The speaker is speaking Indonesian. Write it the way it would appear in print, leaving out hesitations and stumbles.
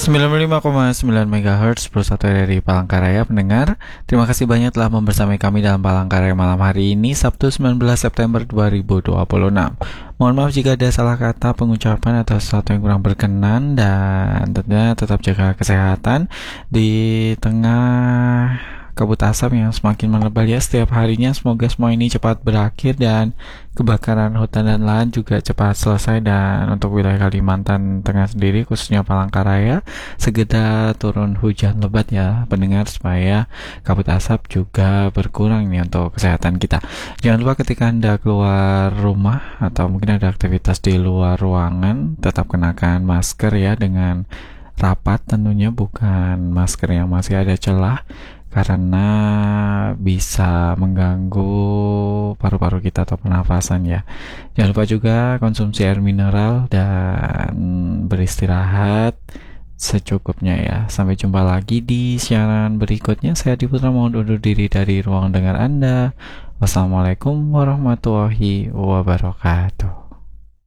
95,9 MHz Pro 1 dari Palangkaraya pendengar. Terima kasih banyak telah membersamai kami dalam Palangkaraya malam hari ini, Sabtu 19 September 2026. Mohon maaf jika ada salah kata, pengucapan atau sesuatu yang kurang berkenan, dan tentunya tetap jaga kesehatan di tengah kabut asap yang semakin menebal ya setiap harinya. Semoga semua ini cepat berakhir dan kebakaran hutan dan lahan juga cepat selesai. Dan untuk wilayah Kalimantan Tengah sendiri, khususnya Palangkaraya, segera turun hujan lebat ya pendengar, supaya kabut asap juga berkurang nih untuk kesehatan kita. Jangan lupa ketika Anda keluar rumah atau mungkin ada aktivitas di luar ruangan, tetap kenakan masker ya, dengan rapat tentunya, bukan masker yang masih ada celah, karena bisa mengganggu paru-paru kita atau pernafasan ya. Jangan lupa juga konsumsi air mineral dan beristirahat secukupnya ya. Sampai jumpa lagi di siaran berikutnya. Saya Diputra mohon undur diri dari ruang dengar Anda. Wassalamualaikum warahmatullahi wabarakatuh.